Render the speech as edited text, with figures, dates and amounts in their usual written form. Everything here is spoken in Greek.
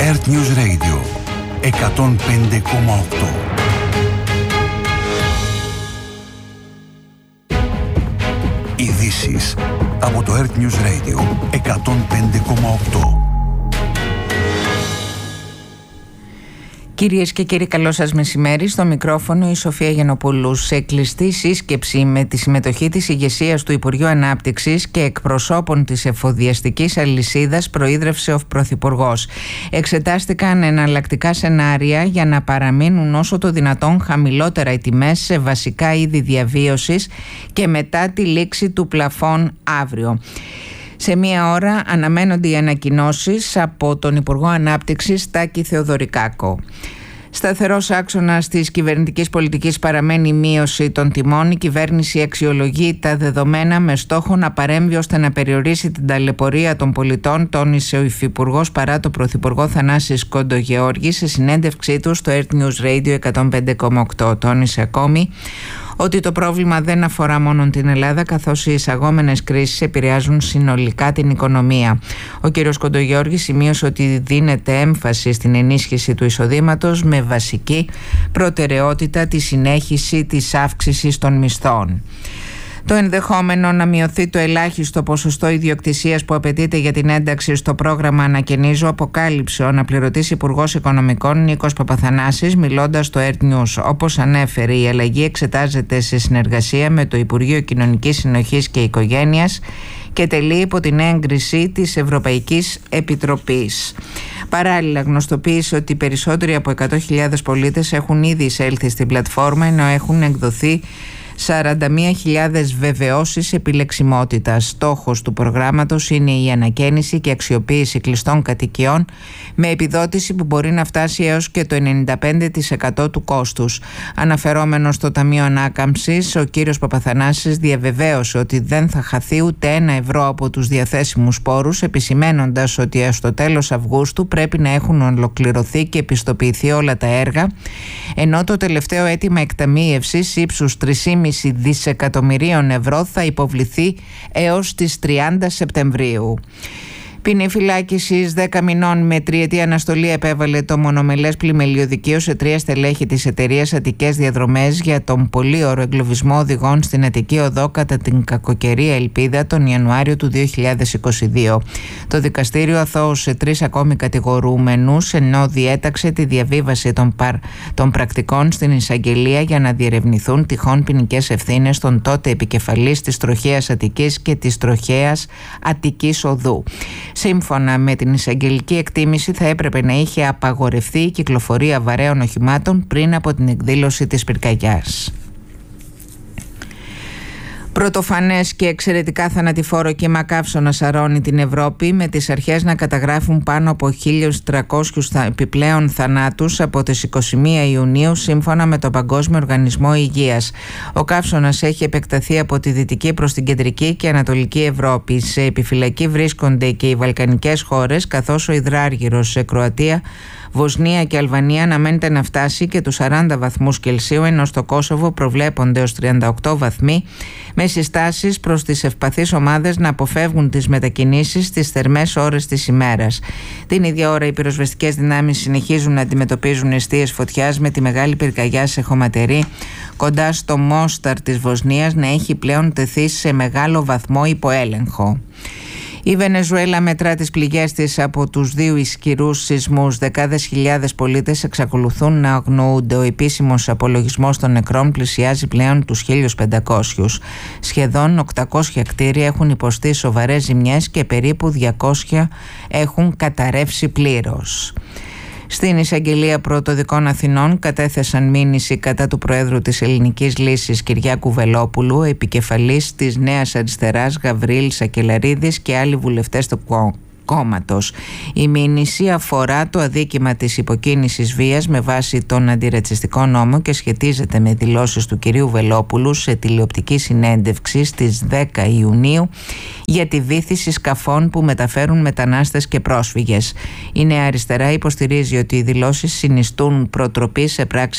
Earth News Radio 105,8. Ειδήσεις από το Earth News Radio 105,8. Κυρίες και κύριοι, καλό σας μεσημέρι. Στο μικρόφωνο η Σοφία Γιαννοπούλου. Σε κλειστή σύσκεψη με τη συμμετοχή της ηγεσίας του Υπουργείου Ανάπτυξης και εκπροσώπων της εφοδιαστικής αλυσίδας προείδρευσε ο Πρωθυπουργός. Εξετάστηκαν εναλλακτικά σενάρια για να παραμείνουν όσο το δυνατόν χαμηλότερα οι τιμές σε βασικά είδη διαβίωσης και μετά τη λήξη του πλαφών αύριο. Σε μία ώρα αναμένονται οι ανακοινώσεις από τον Υπουργό Ανάπτυξης Τάκη Θεοδωρικάκο. Σταθερός άξονας της κυβερνητικής πολιτικής παραμένει η μείωση των τιμών. Η κυβέρνηση αξιολογεί τα δεδομένα με στόχο να παρέμβει ώστε να περιορίσει την ταλαιπωρία των πολιτών, τόνισε ο Υφυπουργός παρά το Πρωθυπουργό Θανάσης Κοντογεώργη σε συνέντευξή του στο Earth News Radio 105,8. Τόνισε ακόμη ότι το πρόβλημα δεν αφορά μόνο την Ελλάδα, καθώς οι εισαγόμενες κρίσεις επηρεάζουν συνολικά την οικονομία. Ο κ. Κοντογεώργης σημείωσε ότι δίνεται έμφαση στην ενίσχυση του εισοδήματος με βασική προτεραιότητα τη συνέχιση της αύξησης των μισθών. Το ενδεχόμενο να μειωθεί το ελάχιστο ποσοστό ιδιοκτησίας που απαιτείται για την ένταξη στο πρόγραμμα Ανακαινίζω αποκάλυψε ο αναπληρωτής Υπουργός Οικονομικών Νίκος Παπαθανάσης μιλώντας στο Earth News. Όπως ανέφερε, η αλλαγή εξετάζεται σε συνεργασία με το Υπουργείο Κοινωνικής Συνοχής και Οικογένειας και τελεί υπό την έγκριση της Ευρωπαϊκής Επιτροπής. Παράλληλα, γνωστοποίησε ότι περισσότεροι από 100.000 πολίτες έχουν ήδη εισέλθει στην πλατφόρμα, ενώ έχουν εκδοθεί 41.000 βεβαιώσεις επιλεξιμότητας. Στόχος του προγράμματος είναι η ανακαίνιση και αξιοποίηση κλειστών κατοικιών με επιδότηση που μπορεί να φτάσει έως και το 95% του κόστους. Αναφερόμενος στο Ταμείο Ανάκαμψης, ο κύριος Παπαθανάσης διαβεβαίωσε ότι δεν θα χαθεί ούτε ένα ευρώ από τους διαθέσιμους πόρους, επισημένοντας ότι έως το τέλος Αυγούστου πρέπει να έχουν ολοκληρωθεί και επιστοποιηθεί όλα τα έργα, ενώ το τελευταίο αίτημα εκταμείευσης ύψους 3,5 δισεκατομμυρίων ευρώ θα υποβληθεί έως τις 30 Σεπτεμβρίου. Ποινή φυλάκισης 10 μηνών με τριετή αναστολή επέβαλε το μονομελές πλημελιωδικείο σε 3 στελέχη της εταιρείας Αττικές Διαδρομές για τον πολύωρο εγκλωβισμό οδηγών στην Αττική Οδό κατά την κακοκαιρία Ελπίδα τον Ιανουάριο του 2022. Το δικαστήριο αθώωσε 3 ακόμη κατηγορούμενους, ενώ διέταξε τη διαβίβαση των πρακτικών στην εισαγγελία για να διερευνηθούν τυχόν ποινικές ευθύνες των τότε επικεφαλής της Τροχέας Αττικής και της Τροχέας Αττικής Οδού. Σύμφωνα με την εισαγγελική εκτίμηση, θα έπρεπε να είχε απαγορευτεί η κυκλοφορία βαρέων οχημάτων πριν από την εκδήλωση της πυρκαγιάς. Πρωτοφανές και εξαιρετικά θανατηφόρο κύμα καύσωνα σαρώνει την Ευρώπη, με τις αρχές να καταγράφουν πάνω από 1.300 επιπλέον θανάτους από τις 21 Ιουνίου σύμφωνα με τον Παγκόσμιο Οργανισμό Υγείας. Ο καύσωνας έχει επεκταθεί από τη δυτική προς την κεντρική και ανατολική Ευρώπη. Σε επιφυλακή βρίσκονται και οι βαλκανικές χώρες, καθώς ο υδράργυρος σε Κροατία, Βοσνία και Αλβανία αναμένεται να φτάσει και τους 40 βαθμούς Κελσίου, ενώ στο Κόσοβο προβλέπονται ως 38 βαθμοί, με συστάσεις προς τις ευπαθείς ομάδες να αποφεύγουν τις μετακινήσεις στις θερμές ώρες της ημέρας. Την ίδια ώρα οι πυροσβεστικές δυνάμεις συνεχίζουν να αντιμετωπίζουν εστίες φωτιάς, με τη μεγάλη πυρκαγιά σε Χωματερή κοντά στο Μόσταρ της Βοσνίας να έχει πλέον τεθεί σε μεγάλο βαθμό υπό έλεγχο. Η Βενεζουέλα μετρά τις πληγές της από τους 2 ισχυρούς σεισμούς. Δεκάδες χιλιάδες πολίτες εξακολουθούν να αγνοούνται. Ο επίσημος απολογισμός των νεκρών πλησιάζει πλέον τους 1.500. Σχεδόν 800 κτίρια έχουν υποστεί σοβαρές ζημιές και περίπου 200 έχουν καταρρεύσει πλήρως. Στην Εισαγγελία Πρωτοδικών Αθηνών κατέθεσαν μήνυση κατά του Προέδρου της Ελληνικής Λύσης Κυριάκου Βελόπουλου, επικεφαλής της Νέας Αριστεράς Γαβρίλ Σακελαρίδης και άλλοι βουλευτές του κόμματος. Η μήνυση αφορά το αδίκημα της υποκίνησης βίας με βάση τον αντιρατσιστικό νόμο και σχετίζεται με δηλώσεις του κυρίου Βελόπουλου σε τηλεοπτική συνέντευξη στις 10 Ιουνίου για τη βύθιση σκαφών που μεταφέρουν μετανάστες και πρόσφυγες. Η Νέα Αριστερά υποστηρίζει ότι οι δηλώσεις συνιστούν προτροπή σε πράξεις